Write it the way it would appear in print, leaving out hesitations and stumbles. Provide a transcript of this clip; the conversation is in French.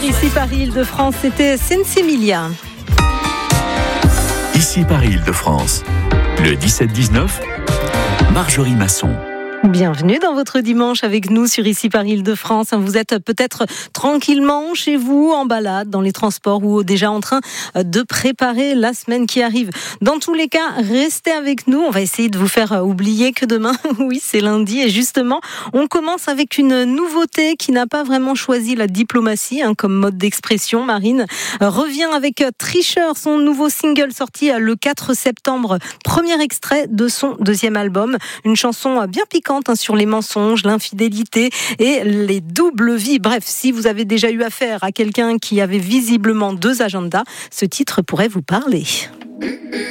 sur Ici Paris Île-de-France, c'était Sensimilia. Ici Paris Île-de-France, le 17-19, Marjorie Masson. Bienvenue dans votre dimanche avec nous sur Ici Paris Île-de-France. Vous êtes peut-être tranquillement chez vous, en balade, dans les transports ou déjà en train de préparer la semaine qui arrive. Dans tous les cas, restez avec nous. On va essayer de vous faire oublier que demain, oui, c'est lundi. Et justement, on commence avec une nouveauté qui n'a pas vraiment choisi la diplomatie comme mode d'expression. Marine revient avec Tricheur, son nouveau single sorti le 4 septembre. Premier extrait de son deuxième album. Une chanson bien piquante sur les mensonges, l'infidélité et les doubles vies. Bref, si vous avez déjà eu affaire à quelqu'un qui avait visiblement deux agendas, ce titre pourrait vous parler.